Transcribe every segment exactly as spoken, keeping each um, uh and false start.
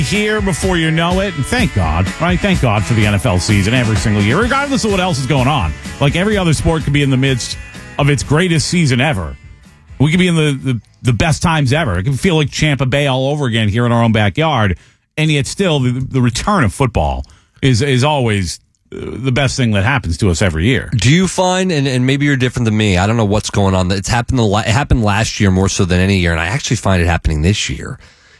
Here before you know it, and thank God, right? Thank God for the N F L season every single year, regardless of what else is going on. Like every other sport could be in the midst of its greatest season ever. We could be in the, the, the best times ever. It can feel like Champa Bay all over again here in our own backyard, and yet still the, the return of football is is always the best thing that happens to us every year. Do you find, and, and maybe you're different than me, I don't know what's going on, it's happened, the, it happened last year more so than any year, and I actually find it happening this year.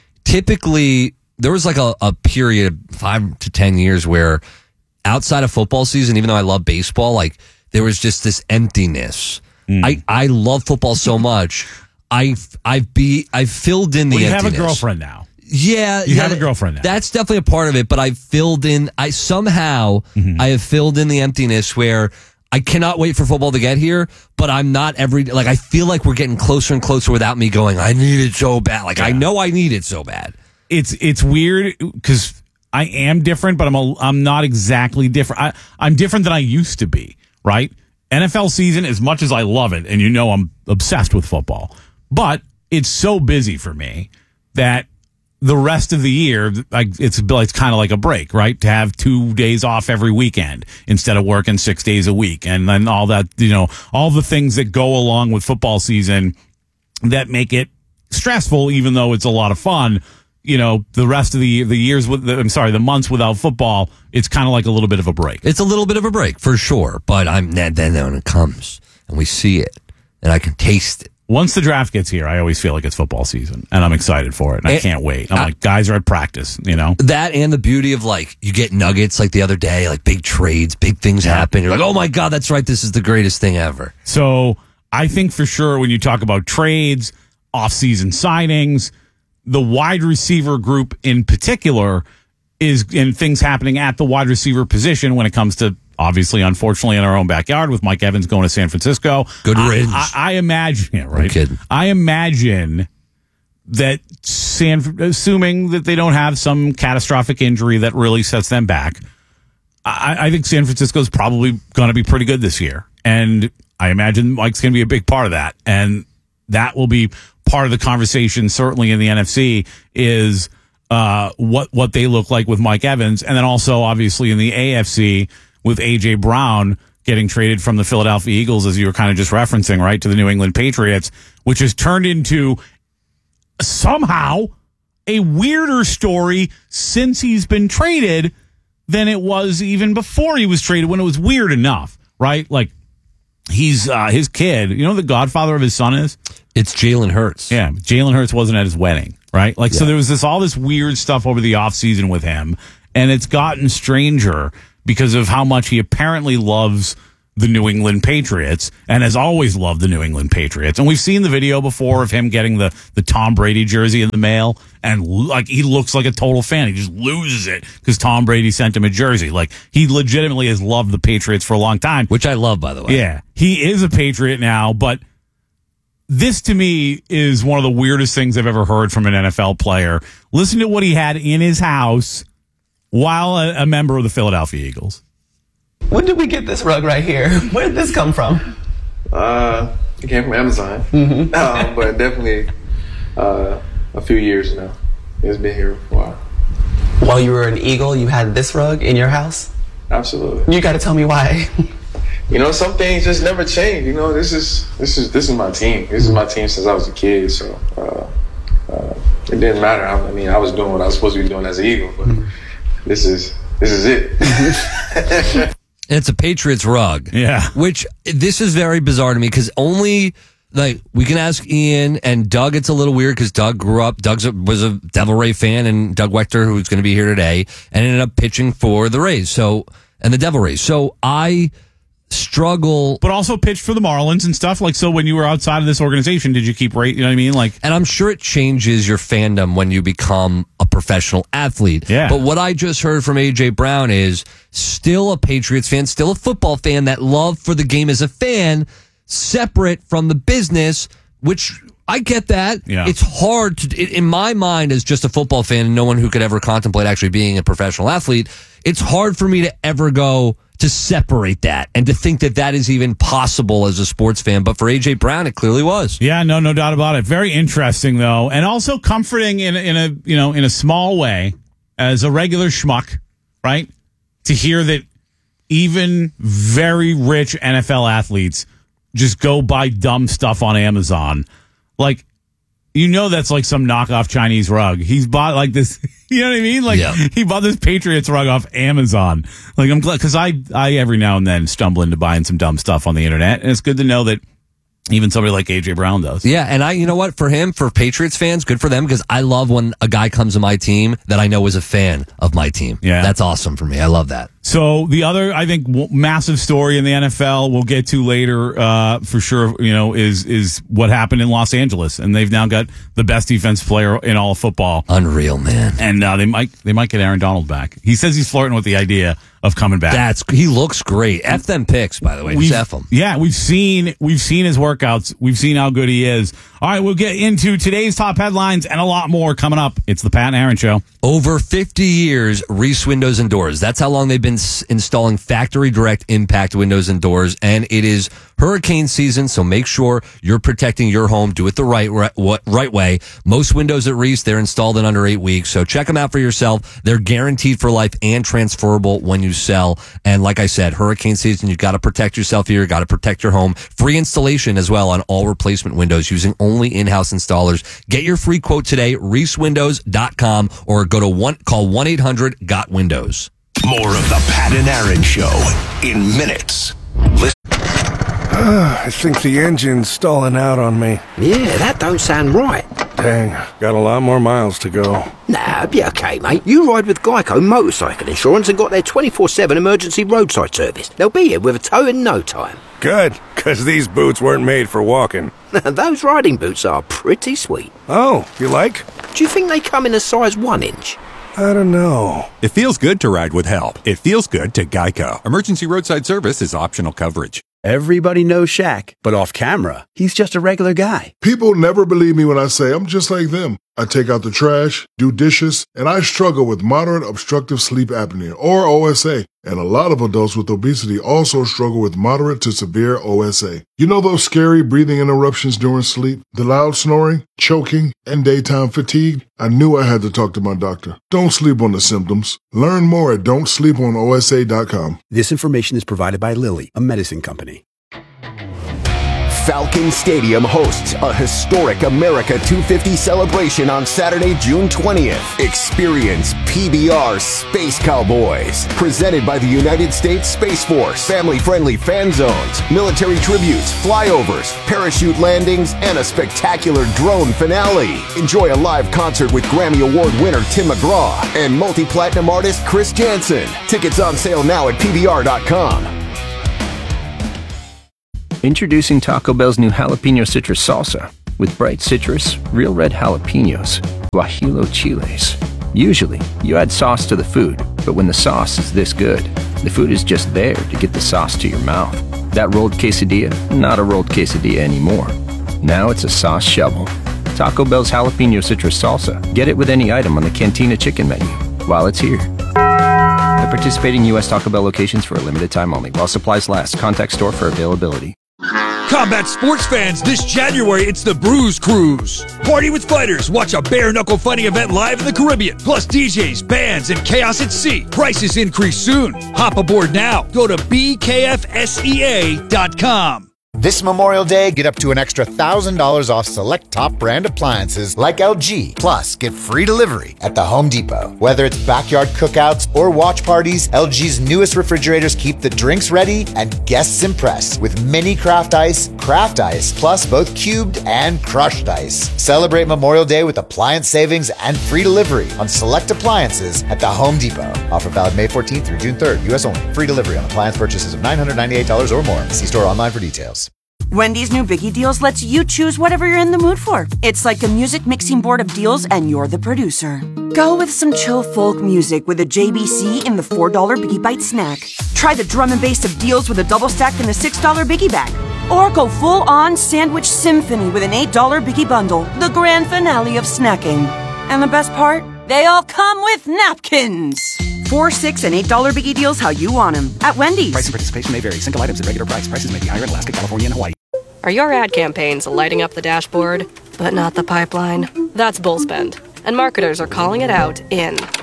Typically, there was like a, a period, five to ten years, where outside of football season, even though I love baseball, like there was just this emptiness. Mm. I, I love football so much. I've I've be I've filled in the well, you emptiness. have a girlfriend now. Yeah, you that, have a girlfriend now. That's definitely a part of it. But I've filled in. I somehow mm-hmm. I have filled in the emptiness where I cannot wait for football to get here. But I'm not every like I feel like we're getting closer and closer without me going. I need it so bad. Like yeah. I know I need it so bad. It's it's weird because I am different, but I'm a, I'm not exactly different. I, I'm different than I used to be. Right? N F L season, as much as I love it, and you know I'm obsessed with football, but it's so busy for me that the rest of the year, like it's it's kind of like a break, right? To have two days off every weekend instead of working six days a week, and then all that, you know, all the things that go along with football season that make it stressful, even though it's a lot of fun. You know, the rest of the the years with the, I'm sorry, the months without football, it's kind of like a little bit of a break. It's a little bit of a break for sure, but I'm then when it comes and we see it and I can taste it. Once the draft gets here, I always feel like it's football season, and I'm excited for it, and I can't wait. I'm uh, like, guys are at practice, you know? That and the beauty of, like, you get nuggets like the other day, like big trades, big things yeah. happen. You're like, oh, my God, that's right, this is the greatest thing ever. So I think for sure when you talk about trades, off-season signings, the wide receiver group in particular is in things happening at the wide receiver position when it comes to, obviously, unfortunately, in our own backyard with Mike Evans going to San Francisco. Good riddance. I, I, I imagine, yeah, right? I'm kidding. I imagine that San, assuming that they don't have some catastrophic injury that really sets them back, I, I think San Francisco is probably going to be pretty good this year. And I imagine Mike's going to be a big part of that. And that will be part of the conversation, certainly in the N F C, is uh, what, what they look like with Mike Evans. And then also, obviously, in the A F C, with A J Brown getting traded from the Philadelphia Eagles, as you were kind of just referencing, right, to the New England Patriots, which has turned into somehow a weirder story since he's been traded than it was even before he was traded, when it was weird enough, right? Like, he's uh, his kid, you know who the godfather of his son is? It's Jalen Hurts. Yeah, Jalen Hurts wasn't at his wedding, right? Like, yeah. So there was this all this weird stuff over the offseason with him, and it's gotten stranger because of how much he apparently loves the New England Patriots and has always loved the New England Patriots. And we've seen the video before of him getting the, the Tom Brady jersey in the mail, and like he looks like a total fan. He just loses it because Tom Brady sent him a jersey. Like, he legitimately has loved the Patriots for a long time. Which I love, by the way. Yeah, he is a Patriot now, but this to me is one of the weirdest things I've ever heard from an N F L player. Listen to what he had in his house while a, a member of the Philadelphia Eagles. When did we get this rug right here? Where did this come from? Uh, it came from Amazon. Mm-hmm. um, but definitely uh, a few years now. It's been here for a while. While you were an Eagle, you had this rug in your house? Absolutely. You got to tell me why. You know, some things just never change. You know, this is this is this is my team. This is my team since I was a kid. So uh, uh, it didn't matter. I, I mean, I was doing what I was supposed to be doing as an Eagle, but mm-hmm. this is this is it. It's a Patriots rug. Yeah. Which, this is very bizarre to me because only, like, we can ask Ian and Doug. It's a little weird because Doug grew up, Doug was a Devil Ray fan, and Doug Wechter, who's going to be here today, and ended up pitching for the Rays. So, and the Devil Rays. So I struggle. But also pitched for the Marlins and stuff. Like, so when you were outside of this organization, did you keep rate? You know what I mean? Like, and I'm sure it changes your fandom when you become a professional athlete. Yeah. But what I just heard from A J Brown is still a Patriots fan, still a football fan, that love for the game as a fan, separate from the business, which I get that. Yeah. It's hard to, in my mind, as just a football fan and no one who could ever contemplate actually being a professional athlete, it's hard for me to ever go to separate that and to think that that is even possible as a sports fan. But for A J Brown, it clearly was. Yeah, no, no doubt about it. Very interesting, though, and also comforting in in a you know in a small way, as a regular schmuck, right, to hear that even very rich N F L athletes just go buy dumb stuff on Amazon. Like, you know that's like some knockoff Chinese rug. He's bought like this, you know what I mean? Like, yeah. He bought this Patriots rug off Amazon. Like, I'm glad, because I, I every now and then stumble into buying some dumb stuff on the internet, and it's good to know that even somebody like A J Brown does. Yeah, and I, you know what, for him, for Patriots fans, good for them, because I love when a guy comes to my team that I know is a fan of my team. Yeah. That's awesome for me. I love that. So the other, I think, w- massive story in the N F L we'll get to later, uh, for sure, you know, is is what happened in Los Angeles, and they've now got the best defense player in all of football. Unreal, man. And uh, they might they might get Aaron Donald back. He says he's flirting with the idea of coming back. That's he looks great. F them picks, by the way. Just We've- F them. Yeah, we've seen we've seen his workouts. We've seen how good he is. All right, we'll get into today's top headlines and a lot more coming up. It's the Pat and Aaron Show. Over fifty years, Reese Windows and Doors. That's how long they've been s- installing factory direct impact windows and doors. And it is hurricane season, so make sure you're protecting your home. Do it the right right, what, right way. Most windows at Reese, they're installed in under eight weeks. So check them out for yourself. They're guaranteed for life and transferable when you sell. And like I said, hurricane season, you've got to protect yourself here. You've got to protect your home. Free installation as well on all replacement windows using only in-house installers. Get your free quote today, reese windows dot com, or go to one, call one eight hundred got windows. More of the Pat and Aaron Show in minutes. Listen. I think the engine's stalling out on me. Yeah, that don't sound right. Dang, got a lot more miles to go. Nah, be okay, mate. You ride with Geico Motorcycle Insurance and got their twenty-four seven emergency roadside service. They'll be here with a tow in no time. Good, because these boots weren't made for walking. Those riding boots are pretty sweet. Oh, you like? Do you think they come in a size one inch? I don't know. It feels good to ride with help. It feels good to Geico. Emergency roadside service is optional coverage. Everybody knows Shaq, but off camera, he's just a regular guy. People never believe me when I say I'm just like them. I take out the trash, do dishes, and I struggle with moderate obstructive sleep apnea, or O S A. And a lot of adults with obesity also struggle with moderate to severe O S A. You know those scary breathing interruptions during sleep, the loud snoring, choking, and daytime fatigue? I knew I had to talk to my doctor. Don't sleep on the symptoms. Learn more at don't sleep on O S A dot com. This information is provided by Lilly, a medicine company. Falcon Stadium hosts a historic America two fifty celebration on Saturday, June twentieth. Experience P B R Space Cowboys, presented by the United States Space Force. Family-friendly fan zones, military tributes, flyovers, parachute landings, and a spectacular drone finale. Enjoy a live concert with Grammy Award winner Tim McGraw and multi-platinum artist Chris Jansen. Tickets on sale now at P B R dot com. Introducing Taco Bell's new jalapeno citrus salsa with bright citrus, real red jalapenos, guajillo chiles. Usually, you add sauce to the food, but when the sauce is this good, the food is just there to get the sauce to your mouth. That rolled quesadilla, not a rolled quesadilla anymore. Now it's a sauce shovel. Taco Bell's jalapeno citrus salsa. Get it with any item on the Cantina chicken menu while it's here. At participating U S Taco Bell locations for a limited time only. While supplies last. Contact store for availability. Combat sports fans, this January it's the Bruise Cruise. Party with fighters, watch a bare-knuckle fighting event live in the Caribbean. Plus D Js, bands, and chaos at sea. Prices increase soon. Hop aboard now. Go to B K F S E A dot com. This Memorial Day, get up to an extra one thousand dollars off select top brand appliances like L G. Plus, get free delivery at the Home Depot. Whether it's backyard cookouts or watch parties, L G's newest refrigerators keep the drinks ready and guests impressed with mini craft ice, craft ice, plus both cubed and crushed ice. Celebrate Memorial Day with appliance savings and free delivery on select appliances at the Home Depot. Offer valid May fourteenth through June third, U S only. Free delivery on appliance purchases of nine hundred ninety-eight dollars or more. See store online for details. Wendy's new Biggie Deals lets you choose whatever you're in the mood for. It's like a music mixing board of deals and you're the producer. Go with some chill folk music with a J B C in the four dollar Biggie Bite snack. Try the drum and bass of deals with a double stack in the six dollar Biggie Bag. Or go full-on sandwich symphony with an eight dollar Biggie Bundle, the grand finale of snacking. And the best part? They all come with napkins. Four, six, and eight dollar Biggie Deals how you want them at Wendy's. Price and participation may vary. Single items at regular price. Prices may be higher in Alaska, California, and Hawaii. Are your ad campaigns lighting up the dashboard, but not the pipeline? That's Bullspend, and marketers are calling it out in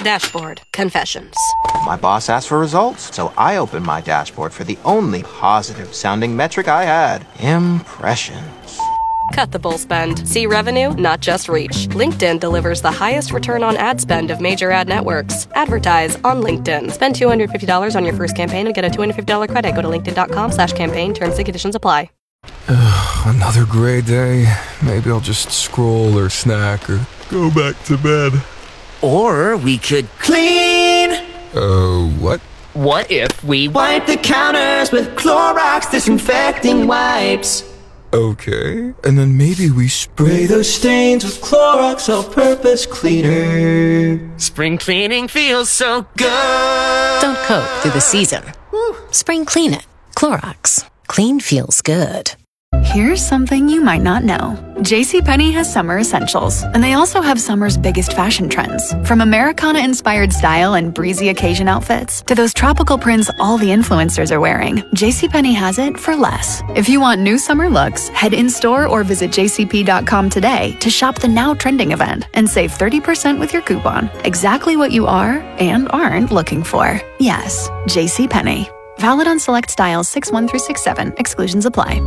Dashboard. Confessions. My boss asked for results, so I opened my dashboard for the only positive-sounding metric I had. Impressions. Cut the bull spend. See revenue, not just reach. LinkedIn delivers the highest return on ad spend of major ad networks. Advertise on LinkedIn. Spend two hundred fifty dollars on your first campaign and get a two hundred fifty dollars credit. Go to linkedin.com slash campaign. Terms and conditions apply. Ugh, another gray day. Maybe I'll just scroll or snack or go back to bed. Or we could clean. Oh, uh, what? What if we wipe the counters with Clorox disinfecting wipes? Okay, and then maybe we spray those stains with Clorox all-purpose cleaner. Spring cleaning feels so good. Don't cope through the season. Woo. Spring clean it. Clorox. Clean feels good. Here's something you might not know. JCPenney has summer essentials, and they also have summer's biggest fashion trends. From Americana-inspired style and breezy occasion outfits to those tropical prints all the influencers are wearing, JCPenney has it for less. If you want new summer looks, head in-store or visit j c p dot com today to shop the now trending event and save thirty percent with your coupon. Exactly what you are and aren't looking for. Yes, JCPenney. Valid on select styles six one through six seven. Exclusions apply.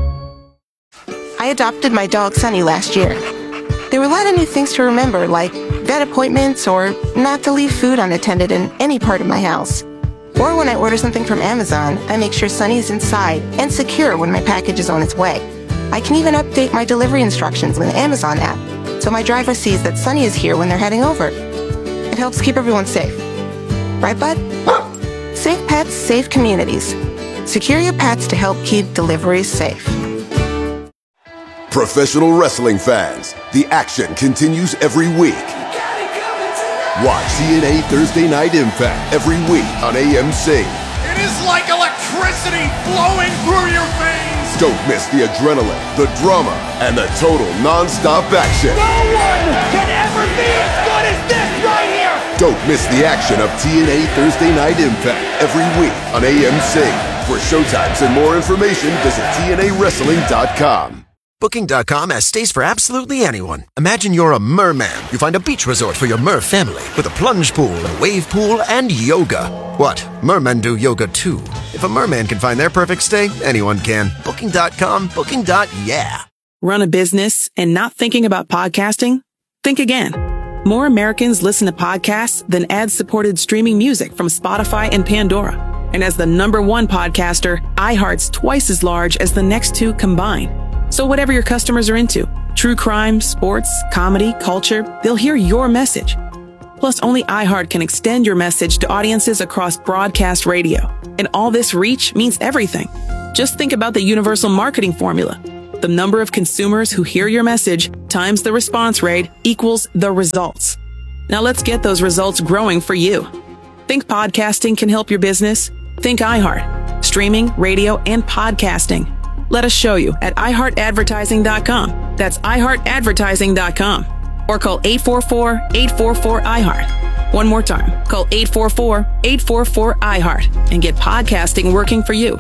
I adopted my dog Sunny last year. There were a lot of new things to remember, like vet appointments or not to leave food unattended in any part of my house. Or when I order something from Amazon, I make sure Sunny is inside and secure when my package is on its way. I can even update my delivery instructions with the Amazon app, so my driver sees that Sunny is here when they're heading over. It helps keep everyone safe. Right, bud? Safe pets, safe communities. Secure your pets to help keep deliveries safe. Professional wrestling fans, the action continues every week. Watch T N A Thursday Night Impact every week on A M C. It is like electricity flowing through your veins. Don't miss the adrenaline, the drama, and the total non-stop action. No one can ever be as good as this right here. Don't miss the action of T N A Thursday Night Impact every week on A M C. For showtimes and more information, visit T N A wrestling dot com. Booking dot com has stays for absolutely anyone. Imagine you're a merman. You find a beach resort for your mer family with a plunge pool, a wave pool, and yoga. What? Mermen do yoga too. If a merman can find their perfect stay, anyone can. Booking dot com, booking. Yeah. Run a business and not thinking about podcasting? Think again. More Americans listen to podcasts than ad-supported streaming music from Spotify and Pandora. And as the number one podcaster, iHeart's twice as large as the next two combined. So whatever your customers are into, true crime, sports, comedy, culture, they'll hear your message. Plus, only iHeart can extend your message to audiences across broadcast radio. And all this reach means everything. Just think about the universal marketing formula. The number of consumers who hear your message times the response rate equals the results. Now let's get those results growing for you. Think podcasting can help your business? Think iHeart. Streaming, radio, and podcasting. Let us show you at i heart advertising dot com. That's i heart advertising dot com. Or call eight four four, eight four four, I heart. One more time. Call eight four four, eight four four, I heart and get podcasting working for you.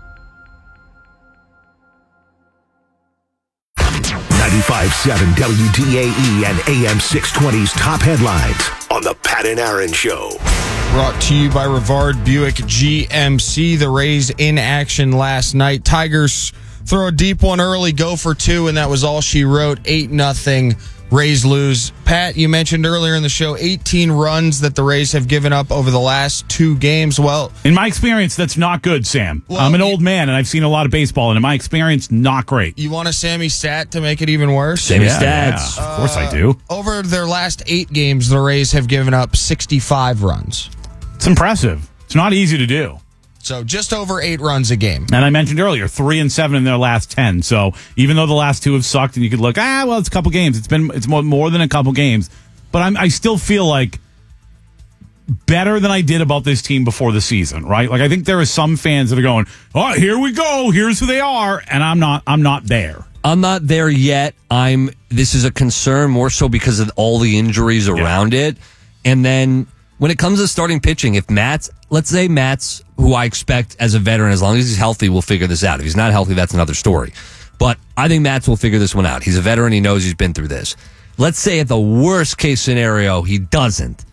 ninety-five point seven W D A E and A M six twenty's top headlines on the Pat and Aaron Show. Brought to you by Rivard Buick G M C. The Rays in action last night. Tigers throw a deep one early, go for two, and that was all she wrote. eight nothing. Rays lose. Pat, you mentioned earlier in the show eighteen runs that the Rays have given up over the last two games. Well, in my experience, that's not good, Sam. Well, I'm an old man, and I've seen a lot of baseball, and in my experience, not great. You want a Sammy stat to make it even worse? Sammy yeah, stats. Yeah, of course uh, I do. Over their last eight games, the Rays have given up sixty-five runs. It's impressive. It's not easy to do. So just over eight runs a game. And I mentioned earlier, three and seven in their last ten. So even though the last two have sucked, and you could look, ah, well, it's a couple games. It's been it's more more than a couple games. But I'm, I still feel like better than I did about this team before the season, right? Like I think there are some fans that are going, oh, here we go, here's who they are, and I'm not. I'm not there. I'm not there yet. I'm. This is a concern more so because of all the injuries around yeah. it, and then. When it comes to starting pitching, if Matt's, let's say Matt's, who I expect as a veteran, as long as he's healthy, will figure this out. If he's not healthy, that's another story. But I think Matt's will figure this one out. He's a veteran. He knows he's been through this. Let's say at the worst case scenario, he doesn't.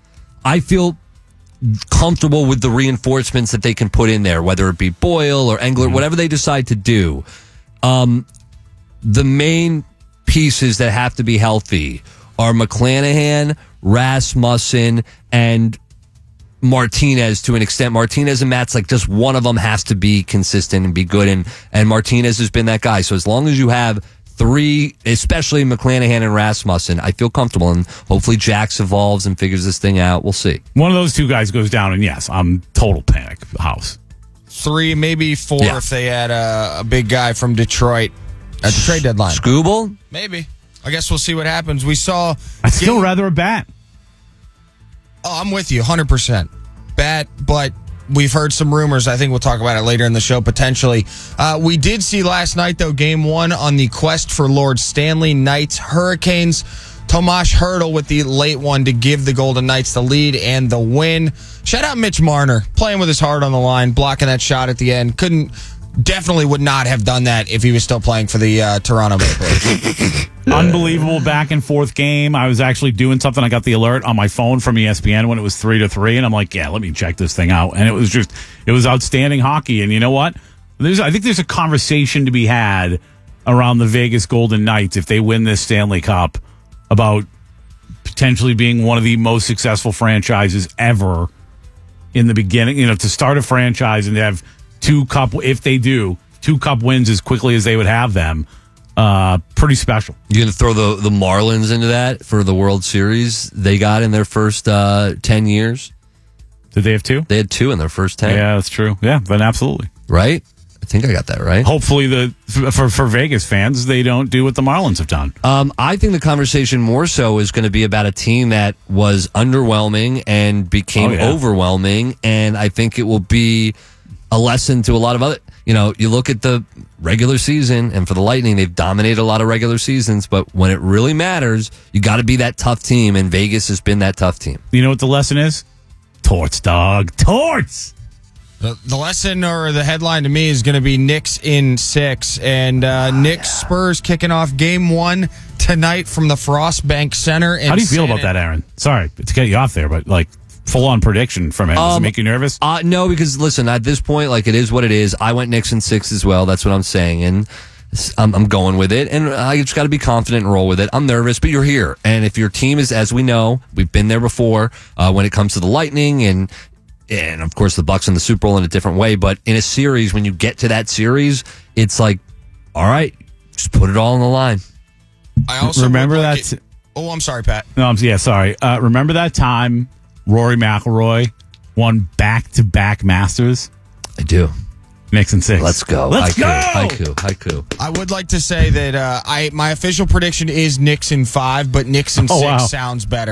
I feel comfortable with the reinforcements that they can put in there, whether it be Boyle or Engler, mm-hmm. whatever they decide to do. Um, the main pieces that have to be healthy are McClanahan, Rasmussen, and Martinez to an extent. Martinez and Matt's like just one of them has to be consistent and be good, and, and Martinez has been that guy. So as long as you have three, especially McClanahan and Rasmussen, I feel comfortable, and hopefully Jax evolves and figures this thing out. We'll see. One of those two guys goes down, and yes, I'm total panic house. Three, maybe four Yeah. if they had a, a big guy from Detroit at the trade deadline. Skubal? Maybe. I guess we'll see what happens. We saw... I'd still rather a bat. Oh, I'm with you, one hundred percent. Bat, but we've heard some rumors. I think we'll talk about it later in the show, potentially. Uh, we did see last night, though, game one on the quest for Lord Stanley Knights Hurricanes. Tomas Hertl with the late one to give the Golden Knights the lead and the win. Shout out Mitch Marner, playing with his heart on the line, blocking that shot at the end. Couldn't, definitely would not have done that if he was still playing for the uh, Toronto Maple Leafs. Unbelievable back and forth game. I was actually doing something. I got the alert on my phone from E S P N when it was three to three, and I'm like, yeah, let me check this thing out. And it was just, it was outstanding hockey. And you know what? There's, I think there's a conversation to be had around the Vegas Golden Knights if they win this Stanley Cup about potentially being one of the most successful franchises ever in the beginning. You know, to start a franchise and to have two cup, if they do, two cup wins as quickly as they would have them. Uh, pretty special. You going to throw the, the Marlins into that for the World Series they got in their first uh, ten years? Did they have two? They had two in their first ten. Yeah, that's true. Yeah, then absolutely. Right? I think I got that right. Hopefully, the for, for Vegas fans, they don't do what the Marlins have done. Um, I think the conversation more so is going to be about a team that was underwhelming and became Oh, yeah. overwhelming, and I think it will be a lesson to a lot of other... You know, you look at the regular season, and for the Lightning, they've dominated a lot of regular seasons, but when it really matters, you got to be that tough team, and Vegas has been that tough team. You know what the lesson is? Torts, dog. Torts! The, the lesson or the headline to me is going to be Knicks in six. And uh, Knicks Spurs kicking off game one tonight from the Frost Bank Center. In How do you feel San about that, Aaron? Sorry to get you off there, but like full-on prediction from him. Does it Um, make you nervous? Uh, no, because listen, at this point, like it is what it is. I went Knicks in six as well. That's what I'm saying, and I'm, I'm going with it. And I just got to be confident and roll with it. I'm nervous, but you're here. And if your team is, as we know, we've been there before uh, when it comes to the Lightning and and of course the Bucks in the Super Bowl in a different way. But in a series, when you get to that series, it's like, all right, just put it all on the line. I also remember would that. like it- oh, I'm sorry, Pat. No, I'm yeah, sorry. Uh, remember that time Rory McIlroy won back-to-back Masters? I do. Knicks and six. Let's go. Let's haiku, go. Haiku. Haiku. I would like to say that uh, I my official prediction is Knicks in five, but Knicks in Oh, six wow. sounds better.